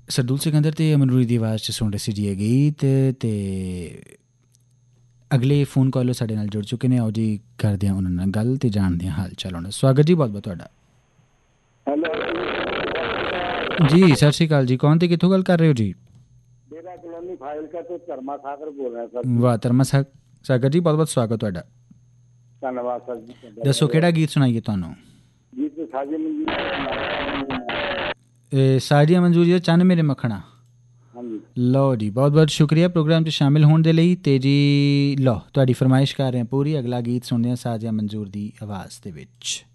ਸਰਦੂਲ ਸਿਕੰਦਰ ਤੇ ਅਮਨ ਨੂਰੀ ਦੀ ਆਵਾਜ਼ 'ਚ ਸੁਣ ਰਹੇ ਸੀ ਜੀ ਇਹ ਗੀਤ। ਤੇ ਅਗਲੇ ਫੋਨ ਕਾਲਰ ਸਾਡੇ ਨਾਲ ਜੁੜ ਚੁੱਕੇ ਨੇ। ਆਓ ਜੀ ਕਰਦੇ ਹਾਂ ਉਹਨਾਂ ਨਾਲ ਗੱਲ ਤੇ ਜਾਣਦੇ ਹਾਂ ਹਾਲ ਚਾਲ ਉਹਨਾਂ। ਸਵਾਗਤ ਜੀ ਬਹੁਤ ਬਹੁਤ ਤੁਹਾਡਾ। ਜੀ ਸਤਿ ਸ਼੍ਰੀ ਅਕਾਲ ਜੀ। ਕੌਣ ਤੇ ਕਿੱਥੋਂ ਗੱਲ ਕਰ ਰਹੇ ਹੋ ਜੀ? ਡੇਰਾ ਕਲੋਨੀ ਫਾਜ਼ਿਲਕਾ ਤੋਂ ਧਰਮਾ ਸਾਗਰ ਬੋਲ ਰਿਹਾ ਸਰ। ਵਾਹ ਧਰਮਾ ਸਾਗਰ ਜੀ, ਬਹੁਤ ਬਹੁਤ ਸਵਾਗਤ ਤੁਹਾਡਾ। ਧੰਨਵਾਦ ਸਰ ਜੀ। ਦੱਸੋ ਕਿਹੜਾ ਗੀਤ ਸੁਣਾਈਏ ਤੁਹਾਨੂੰ? ਗੀਤ ਸਾਜੇ ਮਨਜੂਰ ਸਾਜੀਆਂ ਮਨਜ਼ੂਰੀ ਦਾ ਚੰਨ ਮੇਰੇ ਮੱਖਣਾ। ਹਾਂਜੀ ਲਓ ਜੀ, ਬਹੁਤ ਬਹੁਤ ਸ਼ੁਕਰੀਆ ਪ੍ਰੋਗਰਾਮ 'ਚ ਸ਼ਾਮਿਲ ਹੋਣ ਦੇ ਲਈ। ਅਤੇ ਜੀ ਲਓ ਤੁਹਾਡੀ ਫਰਮਾਇਸ਼ ਕਰ ਰਹੇ ਹਾਂ ਪੂਰੀ। ਅਗਲਾ ਗੀਤ ਸੁਣਦੇ ਹਾਂ ਸਾਜੀਆਂ ਮਨਜ਼ੂਰ ਦੀ ਆਵਾਜ਼ ਦੇ ਵਿੱਚ।